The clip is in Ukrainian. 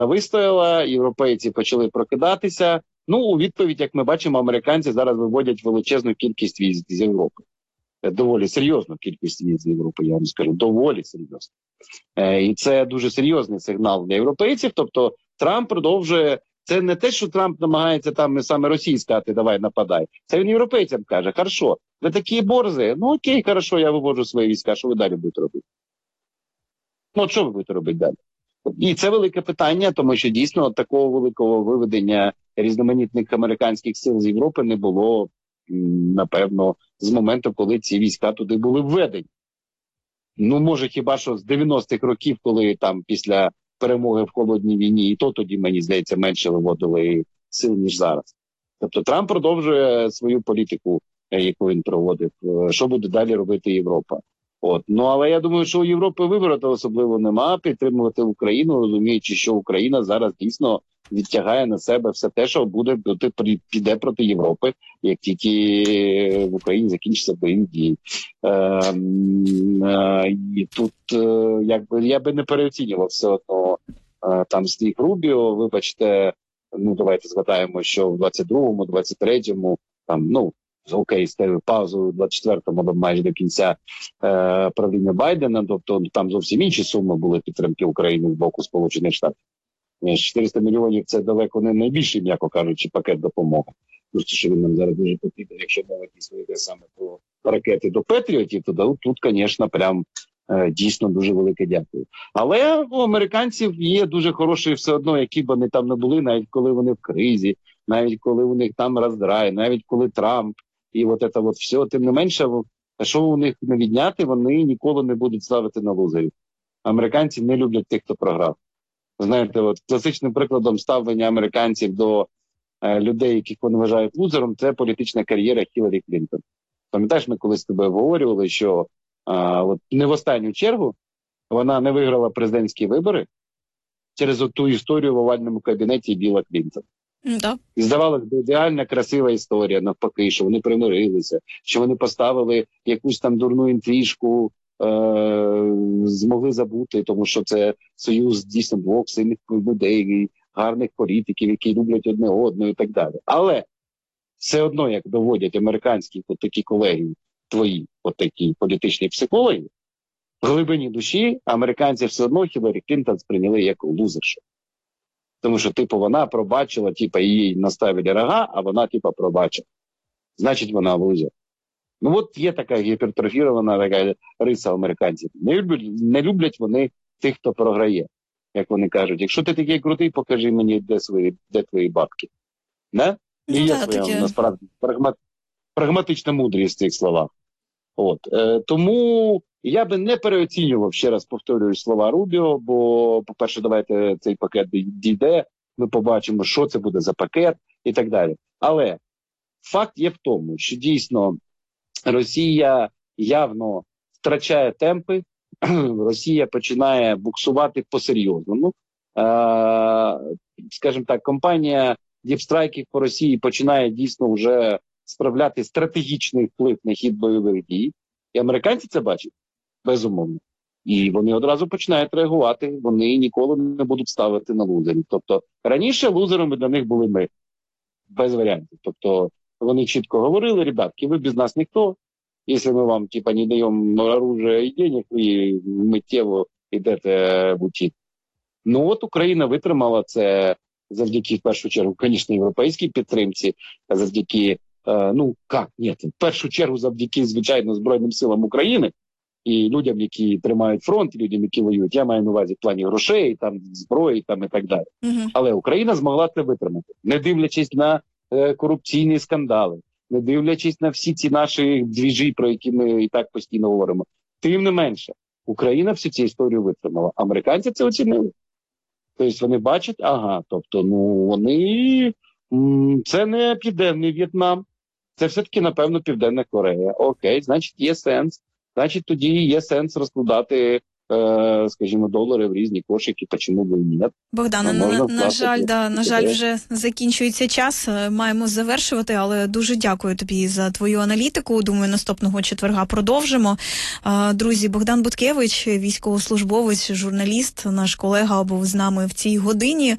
вистояла, європейці почали прокидатися. Ну, у відповідь, як ми бачимо, американці зараз виводять величезну кількість військ з Європи. Доволі серйозну кількість військ з Європи, я вам скажу, доволі серйозно. І це дуже серйозний сигнал для європейців. Тобто Трамп продовжує, це не те, що Трамп намагається там саме Росії сказати, давай нападай. Це він європейцям каже, хорошо, ви такі борзи, ну окей, хорошо, я виводжу свої війська, що ви далі будете робити? Ну, от що ви будете робити далі? І це велике питання, тому що дійсно такого великого виведення різноманітних американських сил з Європи не було, напевно, з моменту, коли ці війська туди були введені. Ну, може, хіба що з 90-х років, коли там після перемоги в холодній війні, і то тоді, мені здається, менше виводили сил, ніж зараз. Тобто Трамп продовжує свою політику, яку він проводив. Що буде далі робити Європа? От. Ну, але я думаю, що у Європи вибору особливо нема, підтримувати Україну, розуміючи, що Україна зараз дійсно відтягає на себе все те, що буде піде проти Європи, як тільки в Україні закінчаться бойові дії. І тут якби я би не переоцінював все одно там Стів Рубіо, вибачте, ну давайте згадаємо, що в 22-му, 23-му, там, ну, окей, ставив паузу в 24-му майже до кінця правління Байдена, тобто там зовсім інші суми були підтримки України з боку Сполучених Штатів. 400 мільйонів – це далеко не найбільший, м'яко кажучи, пакет допомоги. Просто що він нам зараз дуже потрібен, якщо мова дійсно йде саме про ракети до Петріотів, то тут, звісно, прям дійсно дуже велике дякую. Але у американців є дуже хороші все одно, які б вони там не були, навіть коли вони в кризі, навіть коли у них там роздрай, навіть коли Трамп, і от це от все, тим не менше, що у них не відняти, вони ніколи не будуть ставити на лузерів. Американці не люблять тих, хто програв. Знаєте, от класичним прикладом ставлення американців до людей, яких вони вважають лузером, це політична кар'єра Хіларі Клінтон. Пам'ятаєш, ми колись з тобою обговорювали, що от не в останню чергу вона не виграла президентські вибори через ту історію в овальному кабінеті Білла Клінтона. Да. І здавалося б, ідеальна, красива історія, навпаки, що вони примирилися, що вони поставили якусь там дурну інтрижку, змогли забути, тому що це союз дійсно двох сильних людей, гарних політиків, які люблять одне одного і так далі. Але все одно, як доводять американські такі колеги твої, такі політичні психологи, в глибині душі американці все одно Хіларі Клінтон сприйняли як лузершу. Тому що, вона пробачила, їй наставили рога, а вона, пробачила. Значить, вона лузер. Ну, от є така гіпертрофірована така риса американців. Не люблять вони тих, хто програє. Як вони кажуть, якщо ти такий крутий, покажи мені, де твої бабки. Не? І є своя, насправді, прагматична мудрість в цих словах. Тому я би не переоцінював, ще раз повторюю слова Рубіо, бо, по-перше, давайте цей пакет дійде, ми побачимо, що це буде за пакет і так далі. Але факт є в тому, що дійсно Росія явно втрачає темпи, Росія починає буксувати по-серйозному. Скажімо так, компанія діпстрайків по Росії починає дійсно вже справляти стратегічний вплив на хід бойових дій. І американці це бачать, безумовно. І вони одразу починають реагувати, вони ніколи не будуть ставити на лузерів. Тобто раніше лузерами для них були ми, без варіантів. Тобто вони чітко говорили, ребятки, ви без нас ніхто, якщо ми вам не даємо оружие і денег, ви миттєво йдете в утік. Ну от Україна витримала це завдяки, в першу чергу, звісно, європейській підтримці, завдяки, в першу чергу завдяки, звичайно, Збройним силам України і людям, які тримають фронт, і людям, які воюють. Я маю на увазі в плані грошей, там, зброї там, і так далі. Але Україна змогла це витримати, не дивлячись на корупційні скандали, не дивлячись на всі ці наші двіжі, про які ми і так постійно говоримо. Тим не менше, Україна всю цю історію витримала. Американці це оцінили. Тобто вони бачать, вони, це не Південний В'єтнам, це все-таки, напевно, Південна Корея. Окей, значить, є сенс. Значить, тоді є сенс розкладати скажімо, долари в різні кошики, почему бы и нет. Богдане, на жаль, вже закінчується час, маємо завершувати, але дуже дякую тобі за твою аналітику. Думаю, наступного четверга продовжимо. Друзі, Богдан Буткевич, військовослужбовець, журналіст, наш колега, був з нами в цій годині.